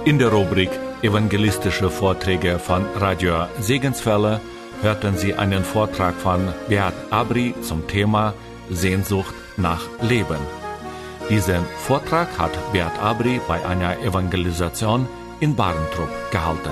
In der Rubrik Evangelistische Vorträge von Radio Segenswelle hörten Sie einen Vortrag von Beat Abri zum Thema Sehnsucht nach Leben. Diesen Vortrag hat Beat Abri bei einer Evangelisation in Barentrup gehalten.